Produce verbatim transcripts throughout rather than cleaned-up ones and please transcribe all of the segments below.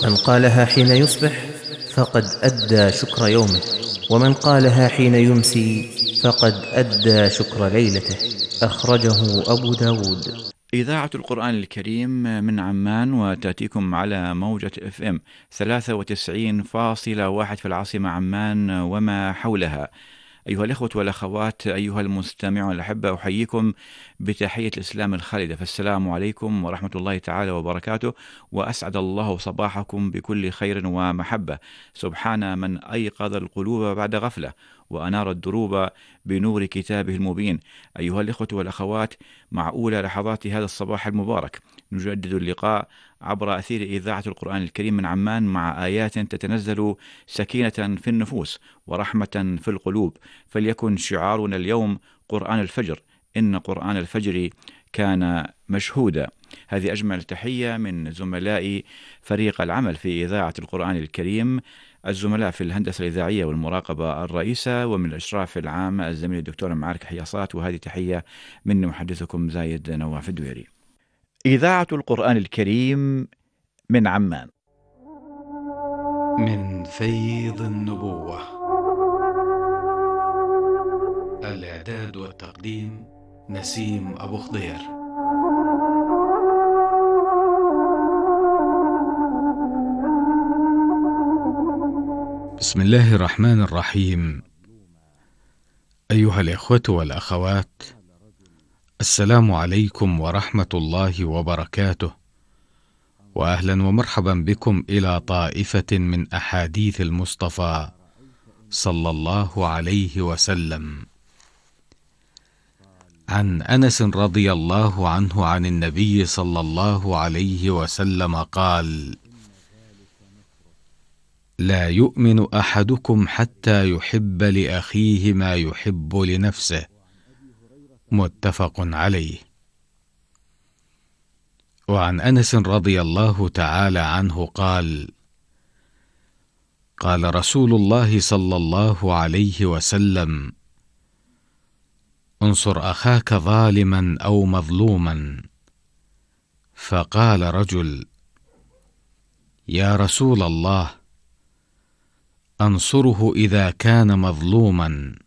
من قالها حين يصبح فقد أدى شكر يومه، ومن قالها حين يمسي فقد أدى شكر ليلته. أخرجه أبو داود. إذاعة القرآن الكريم من عمان، وتأتيكم على موجة اف ام ثلاثة وتسعين فاصلة واحد في العاصمة عمان وما حولها. أيها الأخوة والأخوات، أيها المستمعون الأحبة، أحييكم بتحية الإسلام الخالدة، فالسلام عليكم ورحمة الله تعالى وبركاته، وأسعد الله صباحكم بكل خير ومحبة. سبحان من أيقظ القلوب بعد غفلة وأنار الدروب بنور كتابه المبين. أيها الأخوة والأخوات، مع أولى لحظات هذا الصباح المبارك نجدد اللقاء عبر أثير إذاعة القرآن الكريم من عمان، مع آيات تتنزل سكينة في النفوس ورحمة في القلوب. فليكن شعارنا اليوم قرآن الفجر، إن قرآن الفجر كان مشهودا. هذه أجمل تحية من زملاء فريق العمل في إذاعة القرآن الكريم، الزملاء في الهندسة الإذاعية والمراقبة الرئيسة، ومن الإشراف العام الزميل الدكتور معارك حياصات. وهذه تحية من محدثكم زايد نواف الدويري. إذاعة القرآن الكريم من عمان، من فيض النبوة. الإعداد والتقديم نسيم أبو خضير. بسم الله الرحمن الرحيم. أيها الإخوة والأخوات، السلام عليكم ورحمة الله وبركاته، وأهلا ومرحبا بكم إلى طائفة من أحاديث المصطفى صلى الله عليه وسلم. عن أنس رضي الله عنه عن النبي صلى الله عليه وسلم قال: لا يؤمن أحدكم حتى يحب لأخيه ما يحب لنفسه. متفق عليه. وعن أنس رضي الله تعالى عنه قال: قال رسول الله صلى الله عليه وسلم: انصر أخاك ظالما أو مظلوما. فقال رجل: يا رسول الله، أنصره إذا كان مظلوما،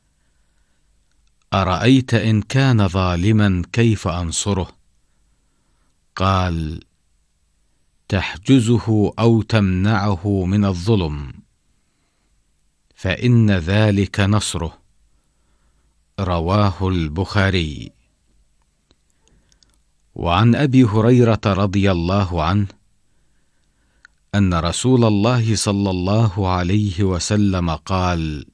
أرأيت إن كان ظالما كيف أنصره؟ قال: تحجزه أو تمنعه من الظلم، فإن ذلك نصره. رواه البخاري. وعن أبي هريرة رضي الله عنه أن رسول الله صلى الله عليه وسلم قال: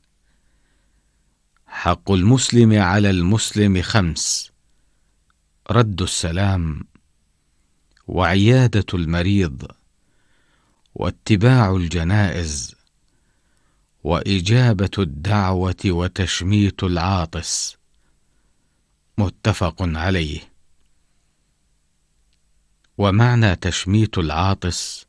حق المسلم على المسلم خمس: رد السلام، وعيادة المريض، واتباع الجنائز، وإجابة الدعوة، وتشميت العاطس. متفق عليه. ومعنى تشميت العاطس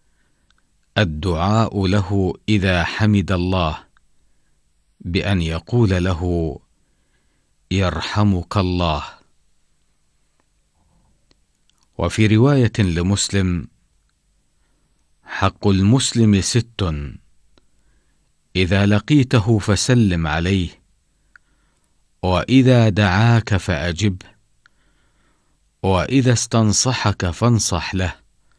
الدعاء له إذا حمد الله، بأن يقول له: يرحمك الله. وفي رواية لمسلم: حق المسلم ست: إذا لقيته فسلم عليه، وإذا دعاك فأجبه، وإذا استنصحك فانصح له،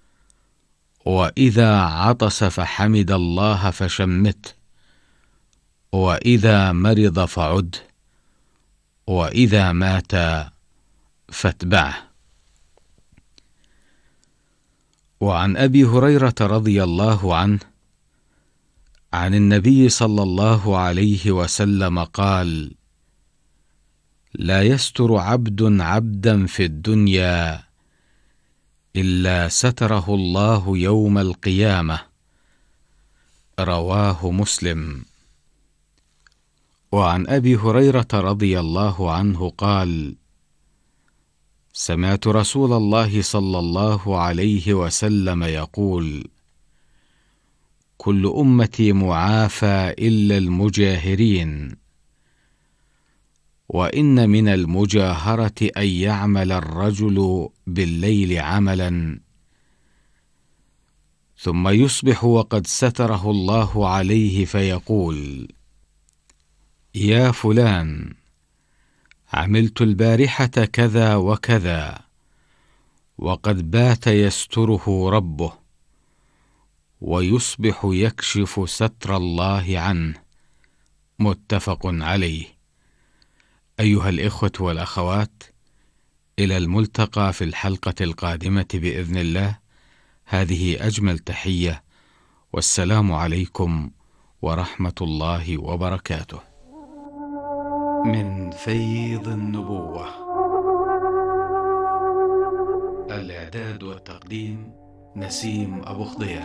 وإذا عطس فحمد الله فشمته، وإذا مرض فعد، وإذا مات فاتبعه. وعن أبي هريرة رضي الله عنه عن النبي صلى الله عليه وسلم قال: لا يستر عبد عبدا في الدنيا إلا ستره الله يوم القيامة. رواه مسلم. وعن أبي هريرة رضي الله عنه قال: سمعت رسول الله صلى الله عليه وسلم يقول: كل أمتي معافى إلا المجاهرين، وإن من المجاهرة أن يعمل الرجل بالليل عملا ثم يصبح وقد ستره الله عليه فيقول: يا فلان، عملت البارحة كذا وكذا، وقد بات يستره ربه، ويصبح يكشف ستر الله عنه. متفق عليه. أيها الإخوة والأخوات، إلى الملتقى في الحلقة القادمة بإذن الله. هذه أجمل تحية، والسلام عليكم ورحمة الله وبركاته. من فيض النبوة. الإعداد والتقديم نسيم أبو خضير.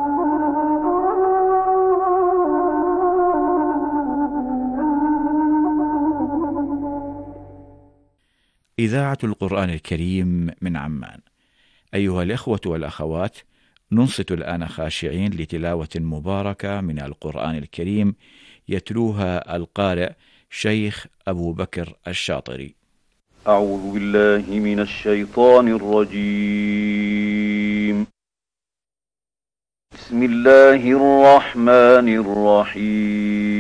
إذاعة القرآن الكريم من عمان. أيها الإخوة والأخوات، ننصت الآن خاشعين لتلاوة مباركة من القرآن الكريم يتلوها القارئ شيخ أبو بكر الشاطري. أعوذ بالله من الشيطان الرجيم. بسم الله الرحمن الرحيم.